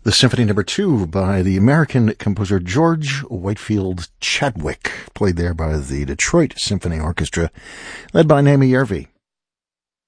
The Symphony Number 2 by the American composer George Whitefield Chadwick, played there by the Detroit Symphony Orchestra, led by Naomi Järvi.